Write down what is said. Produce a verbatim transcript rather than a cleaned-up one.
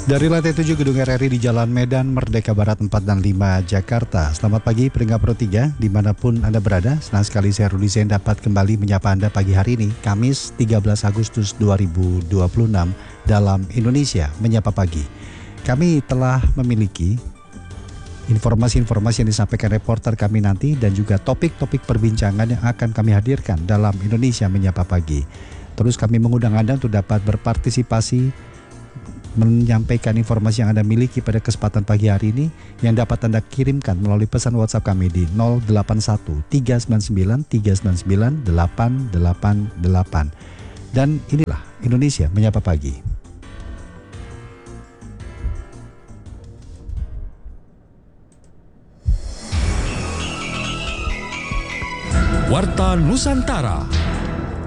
Dari lantai tujuh Gedung R R I di Jalan Medan Merdeka Barat empat dan lima Jakarta. Selamat pagi pendengar Pro tiga dimanapun Anda berada. Senang sekali saya Rudi Zain dapat kembali menyapa Anda pagi hari ini, Kamis tiga belas Agustus dua ribu dua puluh enam dalam Indonesia Menyapa Pagi. Kami telah memiliki informasi-informasi yang disampaikan reporter kami nanti dan juga topik-topik perbincangan yang akan kami hadirkan dalam Indonesia Menyapa Pagi. Terus kami mengundang Anda untuk dapat berpartisipasi menyampaikan informasi yang Anda miliki pada kesempatan pagi hari ini yang dapat Anda kirimkan melalui pesan WhatsApp kami di nol delapan satu tiga sembilan sembilan tiga sembilan sembilan delapan delapan delapan. Dan inilah Indonesia Menyapa Pagi. Warta Nusantara.